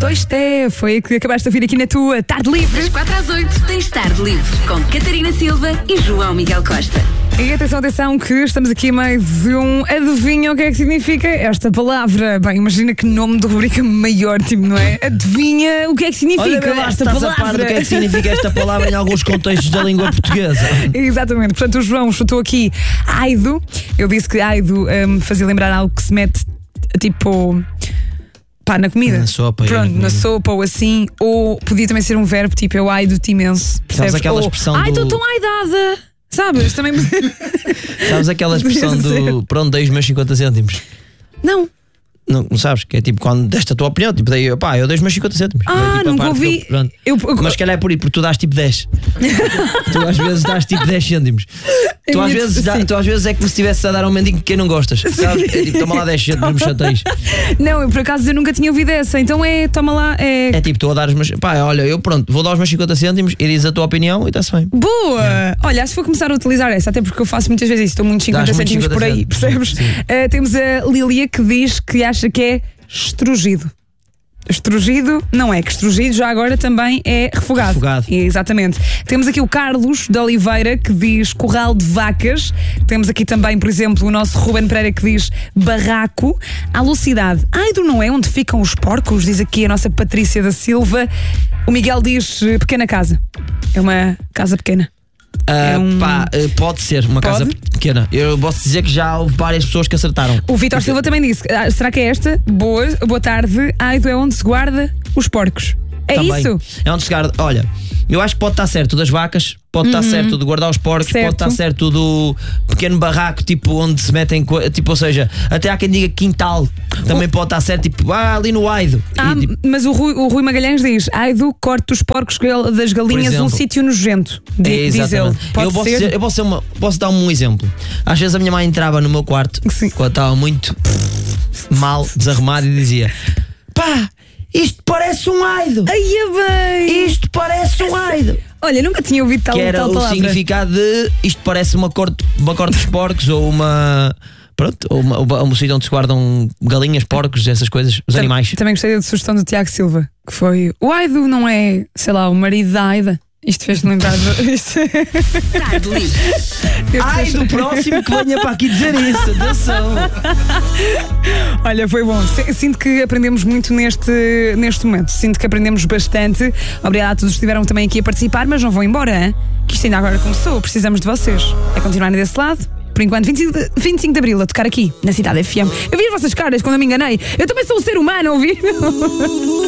2T, foi a que acabaste de ouvir aqui na tua Tarde Livre. Das 4 às 8 tens Tarde Livre com Catarina Silva e João Miguel Costa. E atenção que estamos aqui a meio de um adivinha o que é que significa esta palavra. Bem, imagina que nome de rubrica maior, tipo, não é? Adivinha o que é que significa Olha, lá, esta estás palavra. a par do que é que significa esta palavra em alguns contextos da língua portuguesa. Exatamente, portanto o João chutou aqui aido. Eu disse que aido fazia lembrar algo que se mete tipo na comida. Na sopa. Pronto, na sopa ou assim. Ou podia também ser um verbo tipo eu aido-te imenso. Percebes? Sabes aquela expressão ai, estou do... tão aidada. Sabes? Também. Sabes aquela expressão do pronto, dei os meus 50 cêntimos? Não. Não sabes? Que é tipo quando deste a tua opinião, tipo, daí, eu dei os meus 50 cêntimos. Ah, tipo, nunca ouvi. Mas se calhar é por aí, porque tu dás tipo 10. Tu às vezes dás tipo 10 cêntimos. Tu às vezes é como se estivesse a dar a um mendigo que não gostas. Sabes? É tipo, toma lá 10 cêntimos, me chateias. Não, eu por acaso eu nunca tinha ouvido essa. Então toma lá. É tipo, tu a dar os meus. Olha, eu pronto, vou dar os meus 50 cêntimos e dizes a tua opinião e está-se bem. Boa! Olha, acho que vou começar a utilizar essa, até porque eu faço muitas vezes isso, estou muitos 50 cêntimos por aí, percebes? Temos a Lília que diz que acha que é estrugido. Estrugido não é, que estrugido já agora também é refogado. Exatamente. Temos aqui o Carlos de Oliveira que diz curral de vacas. Temos aqui também, por exemplo, o nosso Ruben Pereira que diz barraco. A Lucidade, aido não é onde ficam os porcos, diz aqui a nossa Patrícia da Silva. O Miguel diz pequena casa. É uma casa pequena. Pode ser uma casa pequena. Eu posso dizer que já houve várias pessoas que acertaram. O Vítor Silva também disse: será que é esta? Boa tarde. Aido é onde se guarda os porcos. É também. Isso? É onde se guarda. Olha, eu acho que pode estar certo das vacas, pode estar certo de guardar os porcos, pode estar certo do pequeno barraco, tipo onde se metem, tipo, ou seja, até há quem diga quintal, também pode estar certo, tipo, ali no aido. Tipo, mas o Rui Magalhães diz: aido, corta os porcos das galinhas num sítio nojento. Diz ele. Eu posso dar um exemplo. Às vezes a minha mãe entrava no meu quarto quando estava muito mal desarrumado e dizia: pá, isto parece um aido. Ai, bem. Isto parece um aido. Olha, nunca tinha ouvido tal palavra. Que era o significado de isto parece uma corte dos porcos ou uma... Pronto, ou um sítio onde se guardam galinhas, porcos, essas coisas, os animais. Também gostei da sugestão do Tiago Silva, que foi: o aido não é, sei lá, o marido da Aida. Isto fez-me lembrar isto. Ai, do próximo que venha para aqui dizer isso. Atenção. Olha, foi bom. Sinto que aprendemos muito neste momento. Sinto que aprendemos bastante. Obrigada a todos que estiveram também aqui a participar, mas não vão embora, hein? Que isto ainda agora começou. Precisamos de vocês. É continuarem desse lado. Por enquanto, 25 de Abril a tocar aqui na Cidade FM. Eu vi as vossas caras quando eu me enganei. Eu também sou um ser humano, ouvi?